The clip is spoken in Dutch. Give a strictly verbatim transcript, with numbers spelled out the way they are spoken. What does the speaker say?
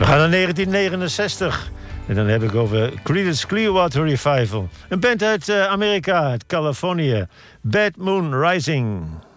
gaan naar negentien negenenzestig. En dan heb ik over Creedence Clearwater Revival. Een band uit uh, Amerika, uit Californië. Bad Moon Rising.